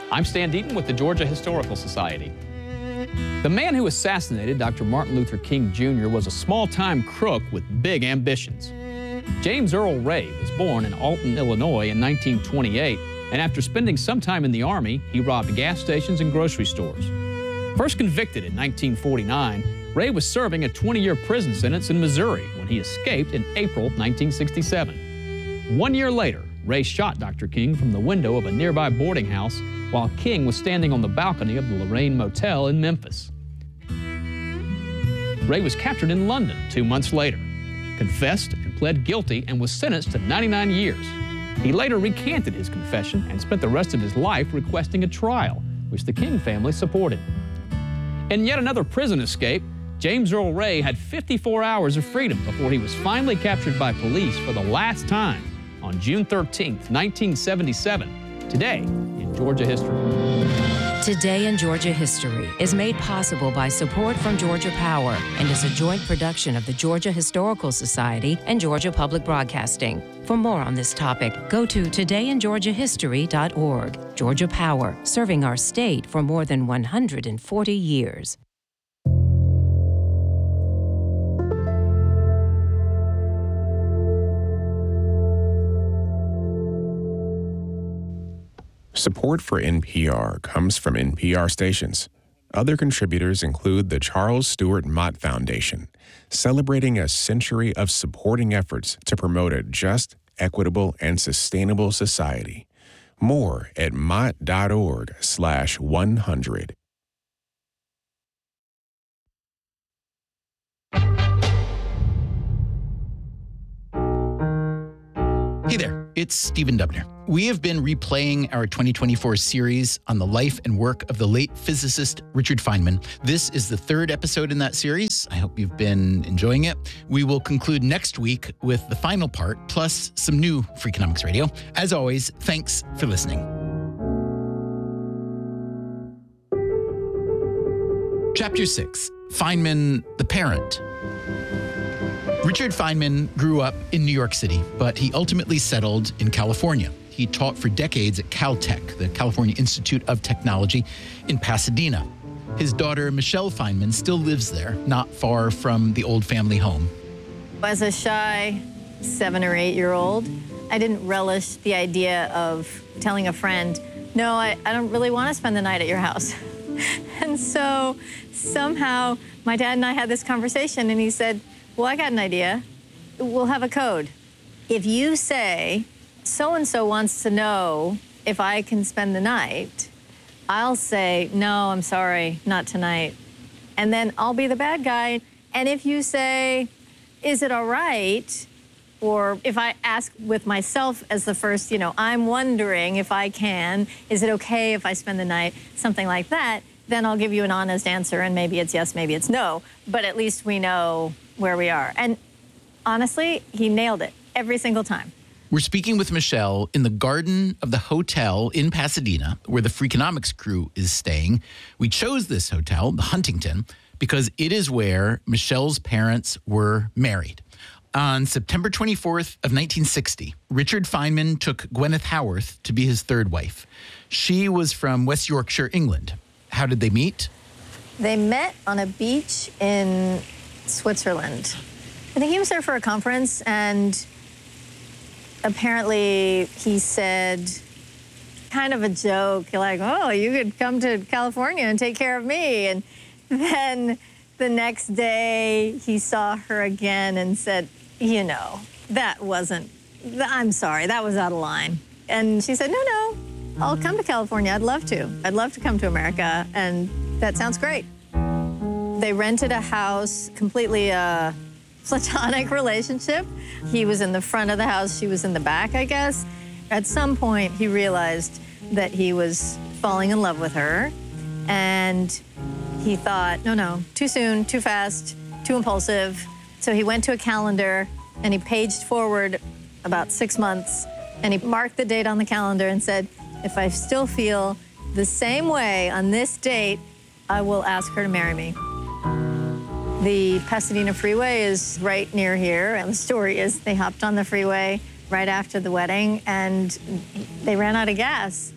I'm Stan Deaton with the Georgia Historical Society. The man who assassinated Dr. Martin Luther King Jr. was a small-time crook with big ambitions. James Earl Ray was born in Alton, Illinois in 1928, and after spending some time in the Army, he robbed gas stations and grocery stores. First convicted in 1949, Ray was serving a 20-year prison sentence in Missouri when he escaped in April 1967. 1 year later, Ray shot Dr. King from the window of a nearby boarding house while King was standing on the balcony of the Lorraine Motel in Memphis. Ray was captured in London 2 months later, confessed and pled guilty, and was sentenced to 99 years. He later recanted his confession and spent the rest of his life requesting a trial, which the King family supported. In yet another prison escape, James Earl Ray had 54 hours of freedom before he was finally captured by police for the last time on June 13, 1977, today in Georgia history. Today in Georgia History is made possible by support from Georgia Power and is a joint production of the Georgia Historical Society and Georgia Public Broadcasting. For more on this topic, go to todayingeorgiahistory.org. Georgia Power, serving our state for more than 140 years. Support for NPR comes from NPR stations. Other contributors include the Charles Stewart Mott Foundation, celebrating a century of supporting efforts to promote a just, equitable, and sustainable society. More at mott.org/100. Hey there, it's Stephen Dubner. We have been replaying our 2024 series on the life and work of the late physicist Richard Feynman. This is the third episode in that series. I hope you've been enjoying it. We will conclude next week with the final part, plus some new Freakonomics Radio. As always, thanks for listening. Chapter 6, Feynman the Parent. Richard Feynman grew up in New York City, but he ultimately settled in California. He taught for decades at Caltech, the California Institute of Technology in Pasadena. His daughter, Michelle Feynman, still lives there, not far from the old family home. As a shy 7 or 8 year old, I didn't relish the idea of telling a friend, no, I don't really want to spend the night at your house. And so somehow my dad and I had this conversation, and he said, well, I got an idea. We'll have a code. If you say, so-and-so wants to know if I can spend the night, I'll say, no, I'm sorry, not tonight. And then I'll be the bad guy. And if you say, is it all right? Or if I ask with myself as the first, I'm wondering if I can, is it okay if I spend the night? Something like that. Then I'll give you an honest answer, and maybe it's yes, maybe it's no. But at least we know where we are. And honestly, he nailed it every single time. We're speaking with Michelle in the garden of the hotel in Pasadena, where the Freakonomics crew is staying. We chose this hotel, the Huntington, because it is where Michelle's parents were married. On September 24th of 1960, Richard Feynman took Gwyneth Howarth to be his third wife. She was from West Yorkshire, England. How did they meet? They met on a beach in Switzerland. I think he was there for a conference, and apparently he said, kind of a joke, like, oh, you could come to California and take care of me. And then the next day he saw her again and said, I'm sorry, that was out of line. And she said, no, I'll come to California. I'd love to. I'd love to come to America, and that sounds great. They rented a house, completely a platonic relationship. He was in the front of the house, she was in the back, I guess. At some point, he realized that he was falling in love with her, and he thought, no, too soon, too fast, too impulsive. So he went to a calendar, and he paged forward about 6 months, and he marked the date on the calendar and said, if I still feel the same way on this date, I will ask her to marry me. The Pasadena Freeway is right near here, and the story is they hopped on the freeway right after the wedding, and they ran out of gas.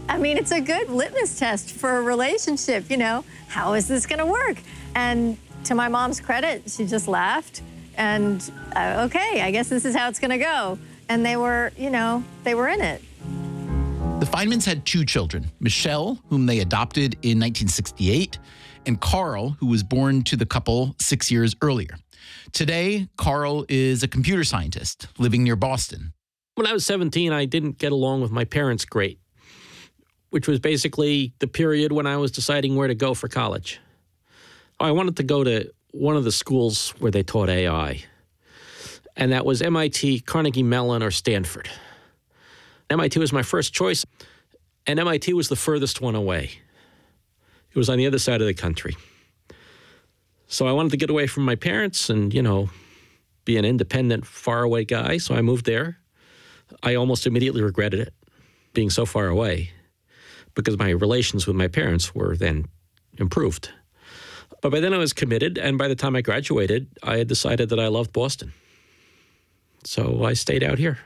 I mean, it's a good litmus test for a relationship, How is this going to work? And to my mom's credit, she just laughed and, okay, I guess this is how it's going to go. And they were in it. The Feynmans had 2 children, Michelle, whom they adopted in 1968, and Carl, who was born to the couple 6 years earlier. Today, Carl is a computer scientist living near Boston. When I was 17, I didn't get along with my parents great, which was basically the period when I was deciding where to go for college. I wanted to go to one of the schools where they taught AI, and that was MIT, Carnegie Mellon, or Stanford. MIT was my first choice, and MIT was the furthest one away. It was on the other side of the country. So I wanted to get away from my parents and, be an independent, faraway guy, so I moved there. I almost immediately regretted it, being so far away, because my relations with my parents were then improved. But by then I was committed, and by the time I graduated, I had decided that I loved Boston. So I stayed out here.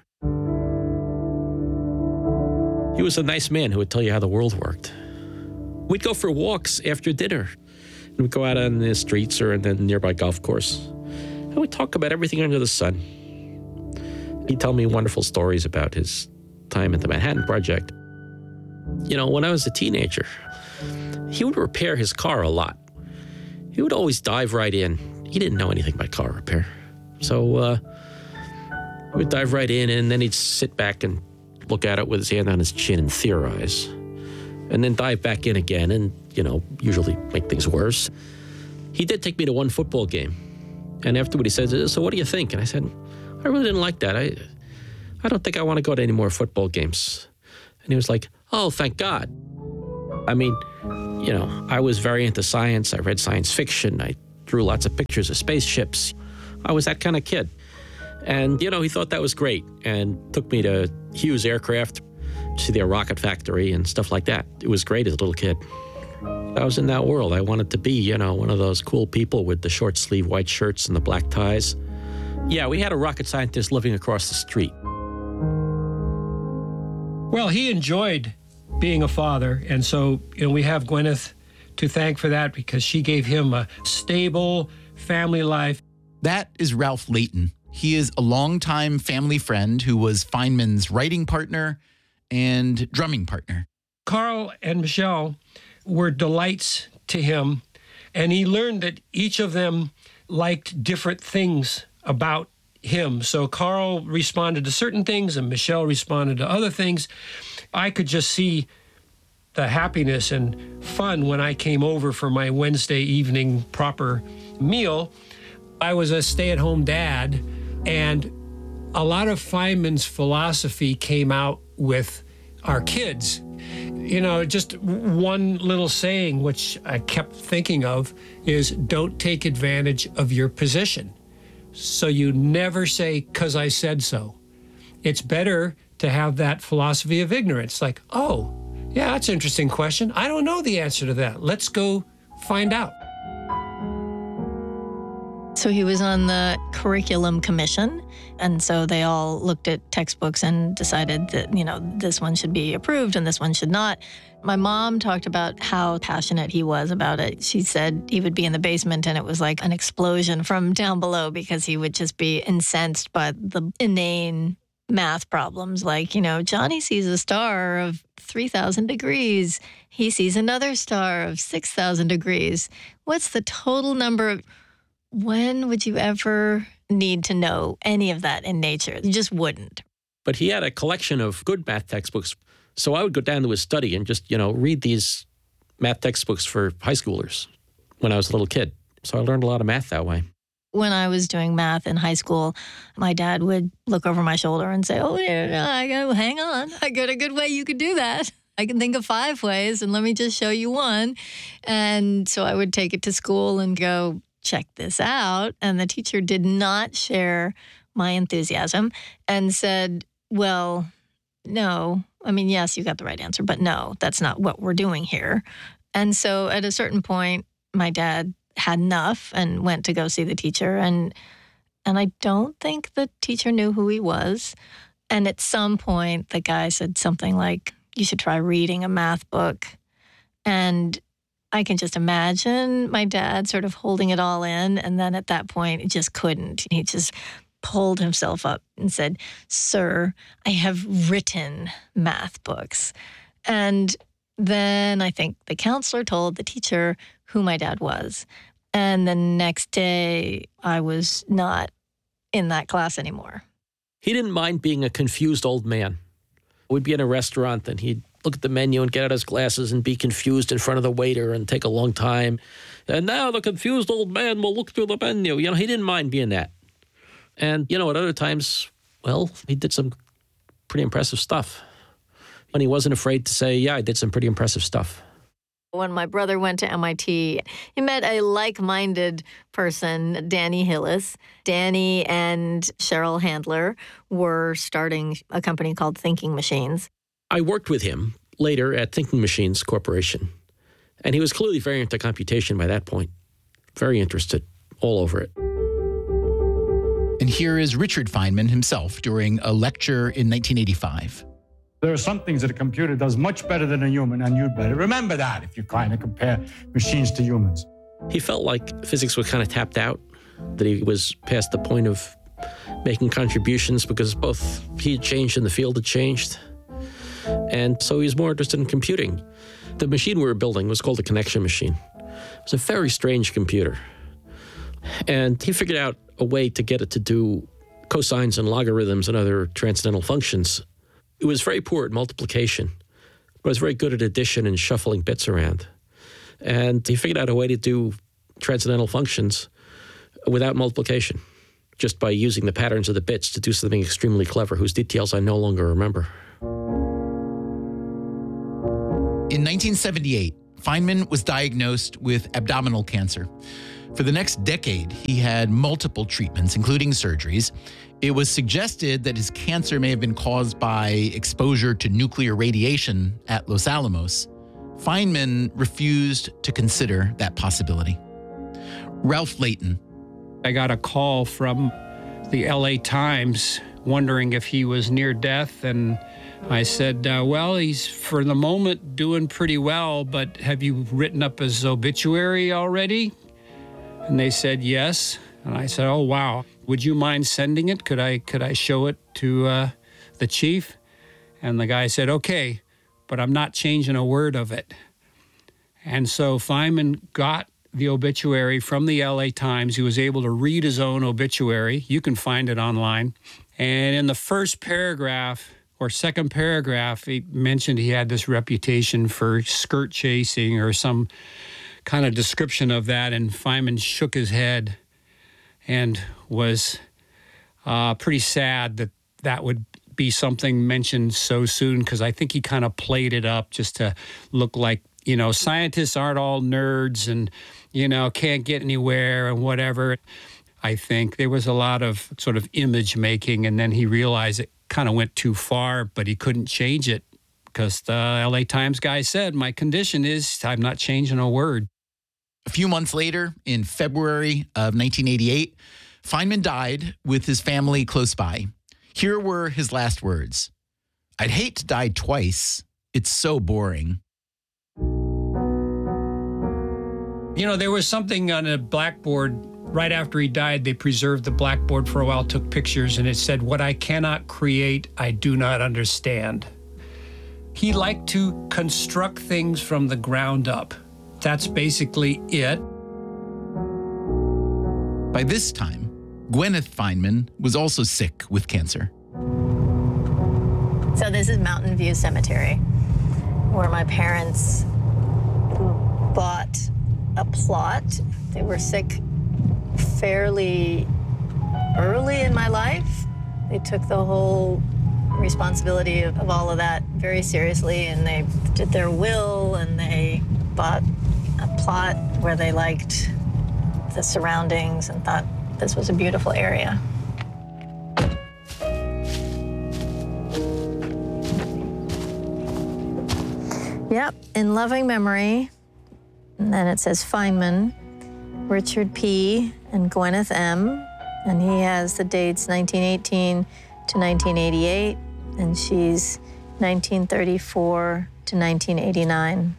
He was a nice man who would tell you how the world worked. We'd go for walks after dinner. We'd go out on the streets or in the nearby golf course, and we'd talk about everything under the sun. He'd tell me wonderful stories about his time at the Manhattan Project. When I was a teenager, he would repair his car a lot. He would always dive right in. He didn't know anything about car repair. So he would dive right in, and then he'd sit back and look at it with his hand on his chin and theorize. And then dive back in again and, usually make things worse. He did take me to one football game. And afterward he said, "So what do you think?" And I said, "I really didn't like that. I don't think I want to go to any more football games." And he was like, "Oh, thank God." I mean, I was very into science. I read science fiction. I drew lots of pictures of spaceships. I was that kind of kid. And, he thought that was great and took me to Hughes Aircraft, to their rocket factory and stuff like that. It was great as a little kid. I was in that world. I wanted to be, one of those cool people with the short sleeve white shirts and the black ties. Yeah, we had a rocket scientist living across the street. Well, he enjoyed being a father, and so we have Gwyneth to thank for that because she gave him a stable family life. That is Ralph Layton. He is a longtime family friend who was Feynman's writing partner and drumming partner. Carl and Michelle were delights to him, and he learned that each of them liked different things about him. So Carl responded to certain things and Michelle responded to other things. I could just see the happiness and fun when I came over for my Wednesday evening proper meal. I was a stay-at-home dad, and a lot of Feynman's philosophy came out with our kids. Just one little saying which I kept thinking of is, don't take advantage of your position. So you never say, "'cause I said so." It's better to have that philosophy of ignorance. Like, oh, yeah, that's an interesting question. I don't know the answer to that. Let's go find out. So he was on the curriculum commission, and so they all looked at textbooks and decided that, this one should be approved and this one should not. My mom talked about how passionate he was about it. She said he would be in the basement and it was like an explosion from down below because he would just be incensed by the inane math problems. Like, Johnny sees a star of 3,000 degrees. He sees another star of 6,000 degrees. What's the total number of... When would you ever need to know any of that in nature? You just wouldn't. But he had a collection of good math textbooks. So I would go down to his study and just, read these math textbooks for high schoolers when I was a little kid. So I learned a lot of math that way. When I was doing math in high school, my dad would look over my shoulder and say, "Oh, yeah, hang on. I got a good way you could do that. I can think of 5 ways, and let me just show you one." And so I would take it to school and go, "Check this out." And the teacher did not share my enthusiasm and said, "Well, no. I mean, yes, you got the right answer, but no, that's not what we're doing here." And so at a certain point, my dad had enough and went to go see the teacher. And I don't think the teacher knew who he was. And at some point, the guy said something like, you should try reading a math book. And I can just imagine my dad sort of holding it all in. And then at that point, he just couldn't. He just pulled himself up and said, "Sir, I have written math books." And then I think the counselor told the teacher who my dad was. And the next day, I was not in that class anymore. He didn't mind being a confused old man. We'd be in a restaurant and he'd look at the menu and get out his glasses and be confused in front of the waiter and take a long time. And now the confused old man will look through the menu. He didn't mind being that. And, at other times, well, he did some pretty impressive stuff. And he wasn't afraid to say, yeah, I did some pretty impressive stuff. When my brother went to MIT, he met a like-minded person, Danny Hillis. Danny and Cheryl Handler were starting a company called Thinking Machines. I worked with him later at Thinking Machines Corporation, and he was clearly very into computation by that point, very interested, all over it. And here is Richard Feynman himself during a lecture in 1985. There are some things that a computer does much better than a human, and you'd better remember that if you kind of compare machines to humans. He felt like physics was kind of tapped out, that he was past the point of making contributions because both he had changed and the field had changed. And so he was more interested in computing. The machine we were building was called a connection machine. It was a very strange computer. And he figured out a way to get it to do cosines and logarithms and other transcendental functions. It was very poor at multiplication, but it was very good at addition and shuffling bits around. And he figured out a way to do transcendental functions without multiplication, just by using the patterns of the bits to do something extremely clever, whose details I no longer remember. In 1978, Feynman was diagnosed with abdominal cancer. For the next decade, he had multiple treatments, including surgeries. It was suggested that his cancer may have been caused by exposure to nuclear radiation at Los Alamos. Feynman refused to consider that possibility. Ralph Layton. I got a call from the LA Times wondering if he was near death, and I said, well, he's for the moment doing pretty well, but have you written up his obituary already? And they said yes. And I said, oh, wow. Would you mind sending it? Could I show it to the chief? And the guy said, okay, but I'm not changing a word of it. And so Feynman got the obituary from the LA Times. He was able to read his own obituary. You can find it online. And in the first paragraph or second paragraph, he mentioned he had this reputation for skirt chasing or some kind of description of that. And Feynman shook his head and was pretty sad that that would be something mentioned so soon, because I think he kind of played it up just to look like, scientists aren't all nerds and, can't get anywhere and whatever. I think there was a lot of sort of image making, and then he realized it kind of went too far, but he couldn't change it because the LA Times guy said, my condition is I'm not changing a word. A few months later, in February of 1988, Feynman died with his family close by. Here were his last words. "I'd hate to die twice. It's so boring." There was something on a blackboard right after he died. They preserved the blackboard for a while, took pictures, and it said, "What I cannot create, I do not understand." He liked to construct things from the ground up. That's basically it. By this time, Gwyneth Feynman was also sick with cancer. So this is Mountain View Cemetery, where my parents bought a plot. They were sick fairly early in my life. They took the whole responsibility of all of that very seriously, and they did their will, and they bought a plot where they liked the surroundings and thought this was a beautiful area. Yep, in loving memory. And then it says Feynman, Richard P. and Gwyneth M. And he has the dates 1918 to 1988. And she's 1934 to 1989.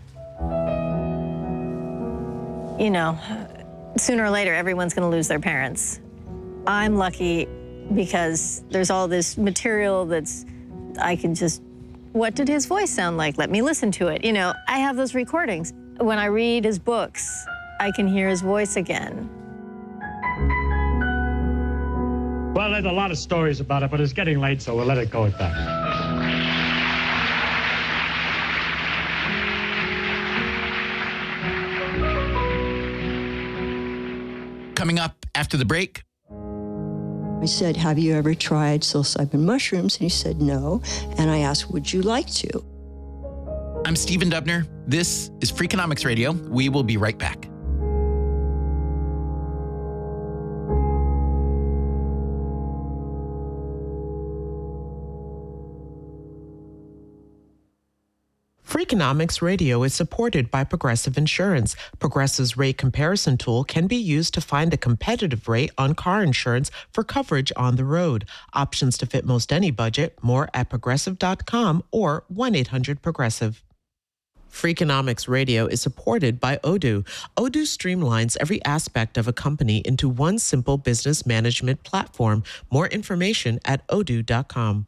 You know, sooner or later, everyone's going to lose their parents. I'm lucky because there's all this material I can just, what did his voice sound like? Let me listen to it. You know, I have those recordings. When I read his books, I can hear his voice again. Well, there's a lot of stories about it, but it's getting late, so we'll let it go at that. Coming up after the break. I said, have you ever tried psilocybin mushrooms? And he said, no. And I asked, would you like to? I'm Stephen Dubner. This is Freakonomics Radio. We will be right back. Freakonomics Radio is supported by Progressive Insurance. Progressive's rate comparison tool can be used to find a competitive rate on car insurance for coverage on the road. Options to fit most any budget. More at progressive.com or 1-800-PROGRESSIVE. Freakonomics Radio is supported by Odoo. Odoo streamlines every aspect of a company into one simple business management platform. More information at odoo.com.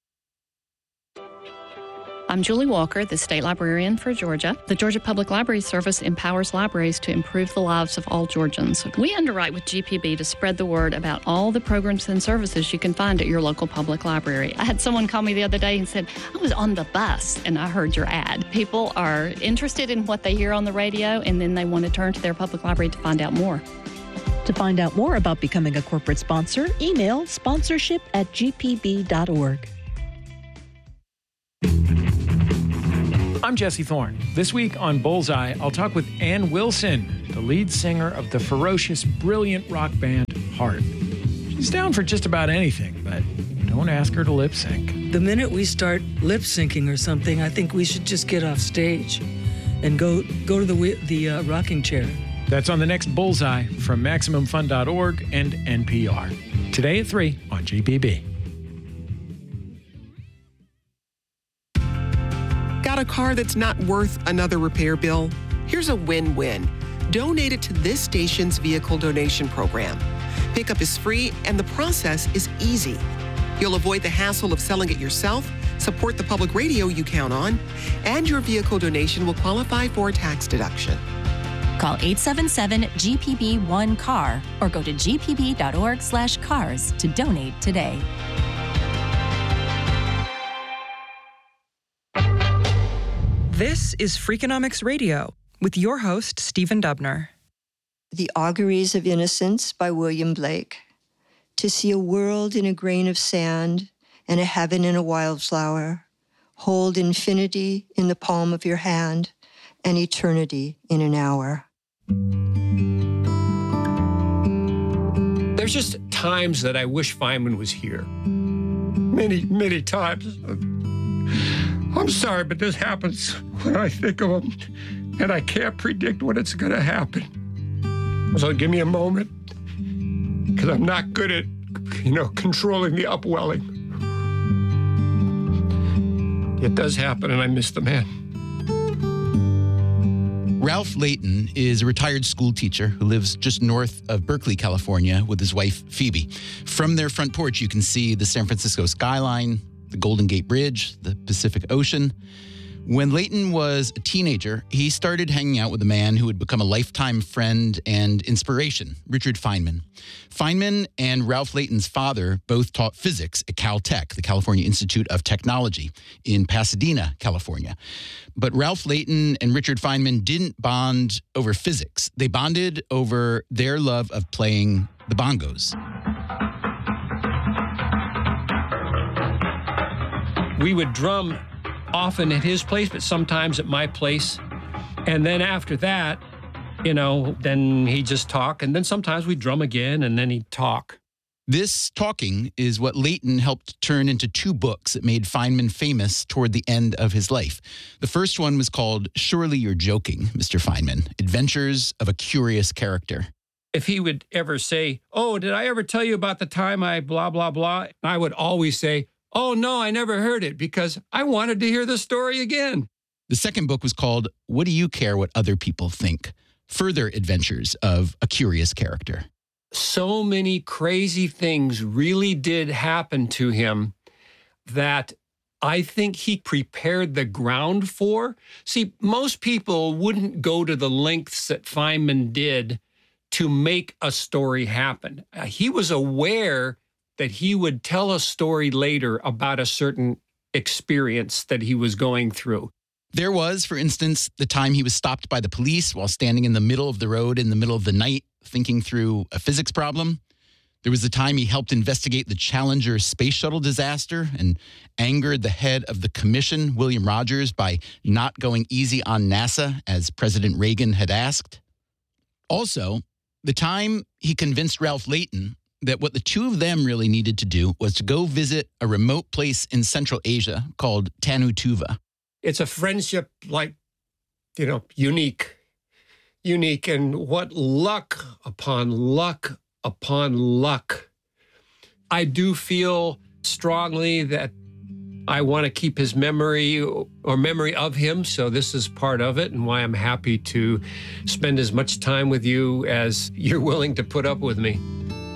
I'm Julie Walker, the State Librarian for Georgia. The Georgia Public Library Service empowers libraries to improve the lives of all Georgians. We underwrite with GPB to spread the word about all the programs and services you can find at your local public library. I had someone call me the other day and said, I was on the bus and I heard your ad. People are interested in what they hear on the radio, and then they want to turn to their public library to find out more. To find out more about becoming a corporate sponsor, email sponsorship@gpb.org. I'm Jesse Thorne. This week on Bullseye, I'll talk with Ann Wilson, the lead singer of the ferocious, brilliant rock band Heart. She's down for just about anything, but don't ask her to lip sync. The minute we start lip syncing or something, I think we should just get off stage and go to the rocking chair. That's on the next Bullseye from MaximumFun.org and NPR. Today at 3 on GPB. Got a car that's not worth another repair bill? Here's a win-win. Donate it to this station's vehicle donation program. Pickup is free and the process is easy. You'll avoid the hassle of selling it yourself, support the public radio you count on, and your vehicle donation will qualify for a tax deduction. Call 877-GPB-1-CAR or go to gpb.org/cars to donate today. This is Freakonomics Radio with your host, Stephen Dubner. The Auguries of Innocence by William Blake. To see a world in a grain of sand and a heaven in a wildflower. Hold infinity in the palm of your hand and eternity in an hour. There's just times that I wish Feynman was here. Many, many times. I'm sorry, but this happens when I think of him, and I can't predict when it's going to happen. So give me a moment, because I'm not good at, controlling the upwelling. It does happen, and I miss the man. Ralph Layton is a retired school teacher who lives just north of Berkeley, California, with his wife, Phoebe. From their front porch, you can see the San Francisco skyline, the Golden Gate Bridge, the Pacific Ocean. When Layton was a teenager, he started hanging out with a man who would become a lifetime friend and inspiration, Richard Feynman. Feynman and Ralph Layton's father both taught physics at Caltech, the California Institute of Technology in Pasadena, California. But Ralph Layton and Richard Feynman didn't bond over physics. They bonded over their love of playing the bongos. We would drum often at his place, but sometimes at my place. And then after that, then he'd just talk. And then sometimes we'd drum again, and then he'd talk. This talking is what Layton helped turn into 2 books that made Feynman famous toward the end of his life. The first one was called Surely You're Joking, Mr. Feynman, Adventures of a Curious Character. If he would ever say, oh, did I ever tell you about the time I blah, blah, blah? I would always say, Oh, no, I never heard it because I wanted to hear the story again. The second book was called What Do You Care What Other People Think? Further Adventures of a Curious Character. So many crazy things really did happen to him that I think he prepared the ground for. See, most people wouldn't go to the lengths that Feynman did to make a story happen. He was aware that he would tell a story later about a certain experience that he was going through. There was, for instance, the time he was stopped by the police while standing in the middle of the road in the middle of the night thinking through a physics problem. There was the time he helped investigate the Challenger space shuttle disaster and angered the head of the commission, William Rogers, by not going easy on NASA, as President Reagan had asked. Also, the time he convinced Ralph Layton that what the two of them really needed to do was to go visit a remote place in Central Asia called Tanu Tuva. It's a friendship unique. And what luck upon luck upon luck. I do feel strongly that I want to keep his memory or memory of him. So this is part of it and why I'm happy to spend as much time with you as you're willing to put up with me.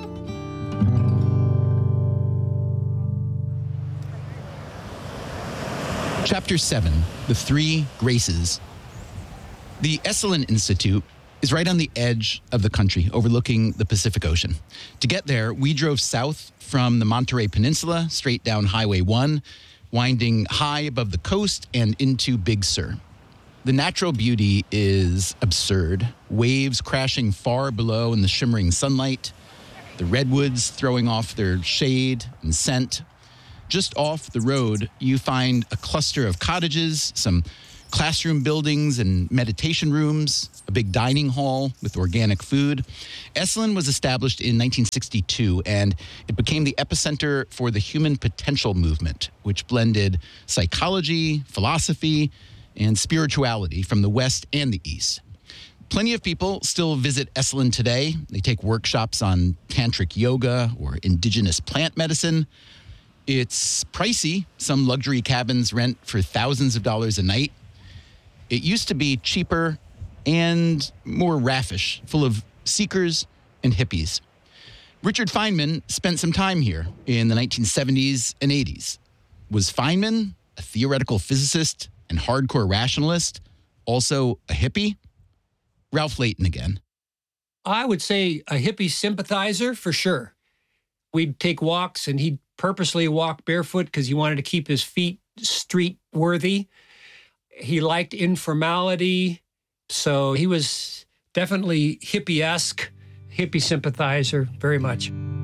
Chapter 7, The Three Graces. The Esalen Institute is right on the edge of the country, overlooking the Pacific Ocean. To get there, we drove south from the Monterey Peninsula, straight down Highway 1, winding high above the coast and into Big Sur. The natural beauty is absurd. Waves crashing far below in the shimmering sunlight, the redwoods throwing off their shade and scent. Just off the road, you find a cluster of cottages, some classroom buildings and meditation rooms, a big dining hall with organic food. Esalen was established in 1962, and it became the epicenter for the human potential movement, which blended psychology, philosophy, and spirituality from the West and the East. Plenty of people still visit Esalen today. They take workshops on tantric yoga or indigenous plant medicine. It's pricey. Some luxury cabins rent for thousands of dollars a night. It used to be cheaper and more raffish, full of seekers and hippies. Richard Feynman spent some time here in the 1970s and 80s. Was Feynman, a theoretical physicist and hardcore rationalist, also a hippie? Ralph Layton again. I would say a hippie sympathizer for sure. We'd take walks and he'd purposely walk barefoot because he wanted to keep his feet street worthy. He liked informality, so he was definitely hippie-esque, hippie sympathizer, very much.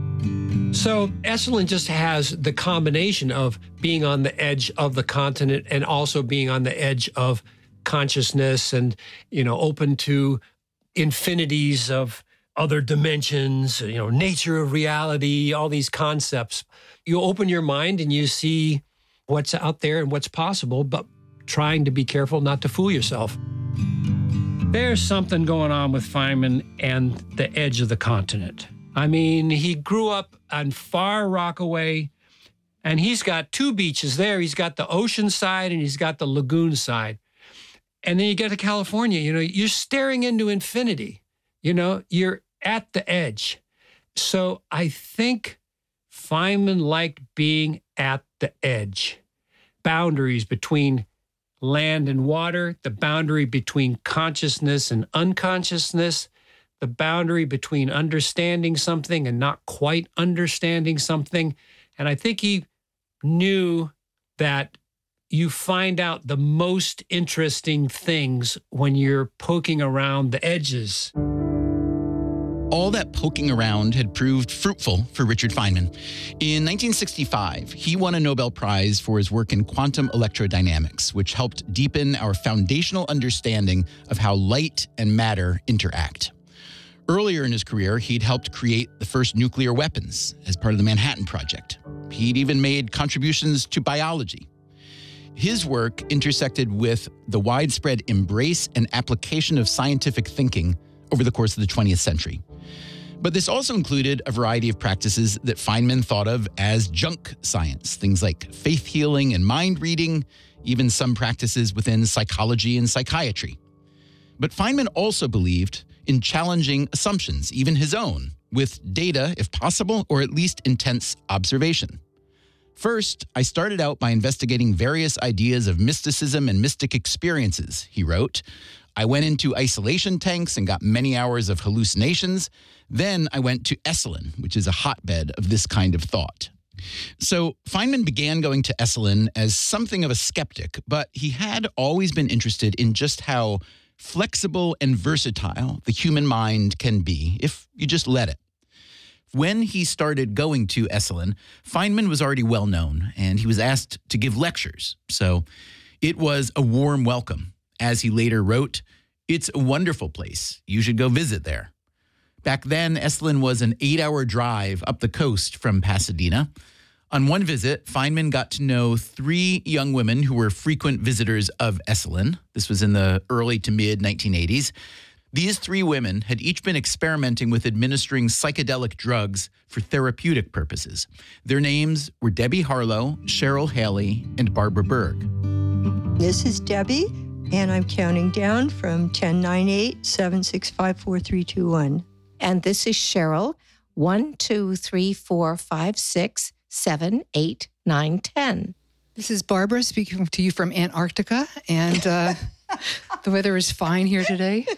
So Esalen just has the combination of being on the edge of the continent and also being on the edge of consciousness and, open to infinities of other dimensions, nature of reality, all these concepts. You open your mind and you see what's out there and what's possible, but trying to be careful not to fool yourself. There's something going on with Feynman and the edge of the continent. I mean, he grew up on Far Rockaway, and he's got two beaches there. He's got the ocean side and he's got the lagoon side. And then you get to California, you're staring into infinity. You're at the edge. So I think Feynman liked being at the edge. Boundaries between land and water, the boundary between consciousness and unconsciousness, the boundary between understanding something and not quite understanding something. And I think he knew that you find out the most interesting things when you're poking around the edges. All that poking around had proved fruitful for Richard Feynman. In 1965, he won a Nobel Prize for his work in quantum electrodynamics, which helped deepen our foundational understanding of how light and matter interact. Earlier in his career, he'd helped create the first nuclear weapons as part of the Manhattan Project. He'd even made contributions to biology. His work intersected with the widespread embrace and application of scientific thinking over the course of the 20th century. But this also included a variety of practices that Feynman thought of as junk science, things like faith healing and mind reading, even some practices within psychology and psychiatry. But Feynman also believed in challenging assumptions, even his own, with data, if possible, or at least intense observation. First, I started out by investigating various ideas of mysticism and mystic experiences, he wrote. I went into isolation tanks and got many hours of hallucinations. Then I went to Esalen, which is a hotbed of this kind of thought. So Feynman began going to Esalen as something of a skeptic, but he had always been interested in just how flexible and versatile the human mind can be if you just let it. When he started going to Esalen, Feynman was already well known, and he was asked to give lectures. So it was a warm welcome. As he later wrote, "It's a wonderful place. You should go visit there." Back then, Esalen was an 8-hour drive up the coast from Pasadena. On one visit, Feynman got to know 3 young women who were frequent visitors of Esalen. This was in the early to mid-1980s. These 3 women had each been experimenting with administering psychedelic drugs for therapeutic purposes. Their names were Debbie Harlow, Cheryl Haley, and Barbara Berg. This is Debbie, and I'm counting down from 10, 9, 8, 7, 6, 5, 4, 3, 2, 1. And this is Cheryl, 1, 2, 3, 4, 5, 6, 7, 8, 9, 10. This is Barbara speaking to you from Antarctica, and the weather is fine here today.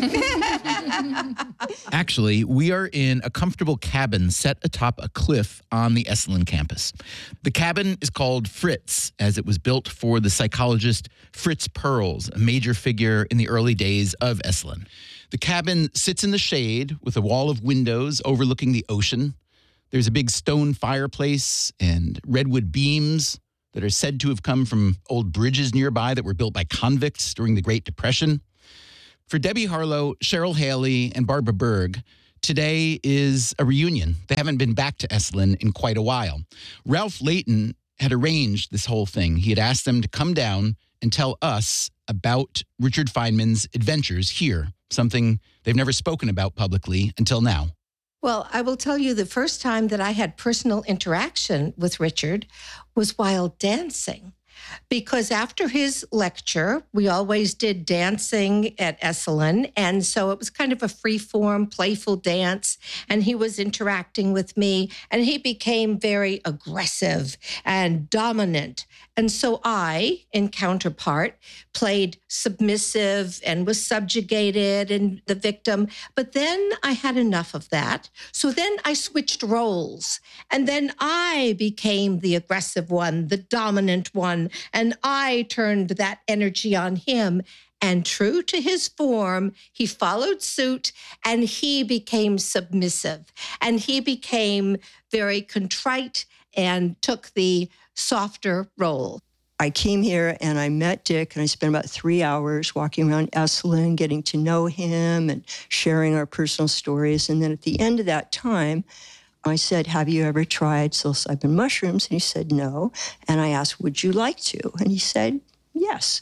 Actually, we are in a comfortable cabin set atop a cliff on the Esalen campus. The cabin is called Fritz, as it was built for the psychologist Fritz Perls, a major figure in the early days of Esalen. The cabin sits in the shade with a wall of windows overlooking the ocean. There's a big stone fireplace and redwood beams that are said to have come from old bridges nearby that were built by convicts during the Great Depression. For Debbie Harlow, Cheryl Haley, and Barbara Berg, today is a reunion. They haven't been back to Esalen in quite a while. Ralph Layton had arranged this whole thing. He had asked them to come down and tell us about Richard Feynman's adventures here, something they've never spoken about publicly until now. Well, I will tell you the first time that I had personal interaction with Richard was while dancing. Because after his lecture, we always did dancing at Esalen. And so it was kind of a free-form, playful dance. And he was interacting with me. And he became very aggressive and dominant. And so I, in counterpart, played submissive and was subjugated and the victim. But then I had enough of that. So then I switched roles. And then I became the aggressive one, the dominant one. And I turned that energy on him. And true to his form, he followed suit and he became submissive. And he became very contrite and took the softer role. I came here and I met Dick, and I spent about 3 hours walking around Esalen, getting to know him and sharing our personal stories. And then at the end of that time, I said, "Have you ever tried psilocybin mushrooms?" And he said, "No." And I asked, "Would you like to?" And he said, "Yes."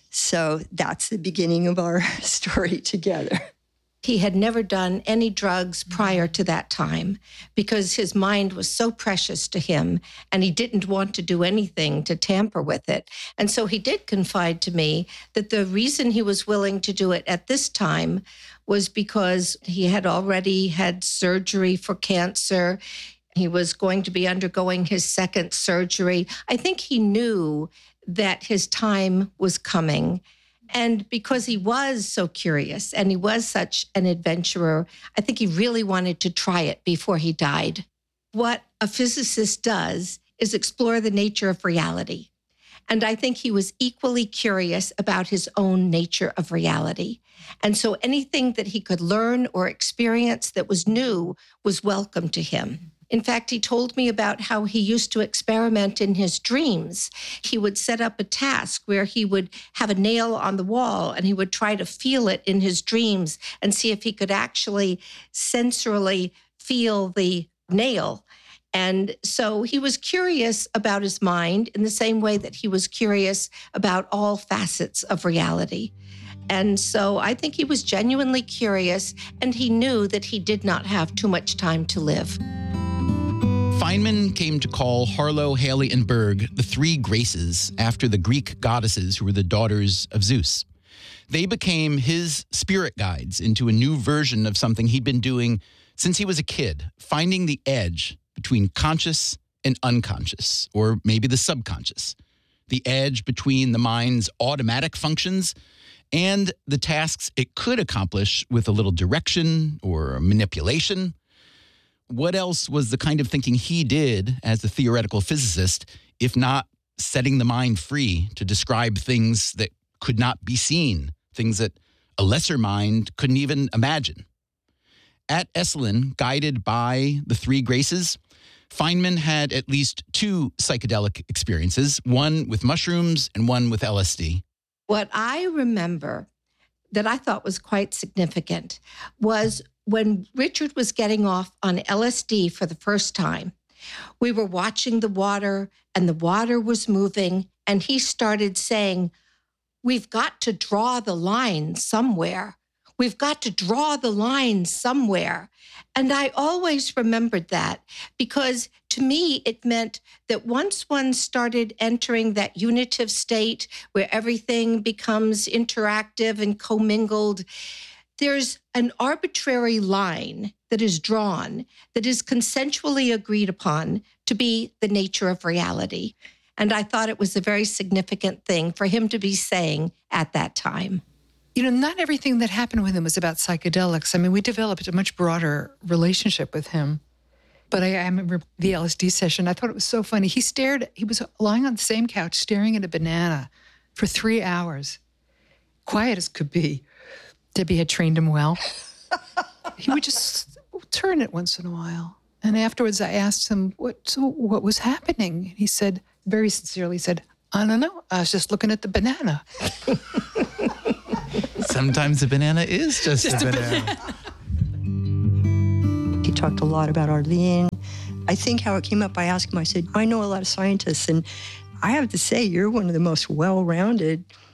So that's the beginning of our story together. He had never done any drugs prior to that time because his mind was so precious to him and he didn't want to do anything to tamper with it. And so he did confide to me that the reason he was willing to do it at this time was because he had already had surgery for cancer. He was going to be undergoing his second surgery. I think he knew that his time was coming. And because he was so curious and he was such an adventurer, I think he really wanted to try it before he died. What a physicist does is explore the nature of reality. And I think he was equally curious about his own nature of reality. And so anything that he could learn or experience that was new was welcome to him. In fact, he told me about how he used to experiment in his dreams. He would set up a task where he would have a nail on the wall and he would try to feel it in his dreams and see if he could actually sensorily feel the nail. And so he was curious about his mind in the same way that he was curious about all facets of reality. And so I think he was genuinely curious, and he knew that he did not have too much time to live. Feynman came to call Harlow, Haley, and Berg the three Graces after the Greek goddesses who were the daughters of Zeus. They became his spirit guides into a new version of something he'd been doing since he was a kid, finding the edge between conscious and unconscious, or maybe the subconscious, the edge between the mind's automatic functions and the tasks it could accomplish with a little direction or manipulation. What else was the kind of thinking he did as a theoretical physicist, if not setting the mind free to describe things that could not be seen, things that a lesser mind couldn't even imagine? At Esalen, guided by the three Graces, Feynman had at least two psychedelic experiences, one with mushrooms and one with LSD. What I remember that I thought was quite significant was when Richard was getting off on LSD for the first time. We were watching the water, and the water was moving, and he started saying, "We've got to draw the line somewhere. We've got to draw the line somewhere." And I always remembered that, because to me, it meant that once one started entering that unitive state where everything becomes interactive and commingled, there's an arbitrary line that is drawn that is consensually agreed upon to be the nature of reality. And I thought it was a very significant thing for him to be saying at that time. You know, not everything that happened with him was about psychedelics. I mean, we developed a much broader relationship with him. But I remember the LSD session. I thought it was so funny. He was lying on the same couch staring at a banana for 3 hours, quiet as could be. Debbie had trained him well. He would just turn it once in a while. And afterwards I asked him, what was happening? He said, very sincerely said, "I don't know. I was just looking at the banana." Sometimes a banana is just a banana. He talked a lot about Arlene. I think how it came up, I asked him, I said, "I know a lot of scientists, and I have to say, you're one of the most well-rounded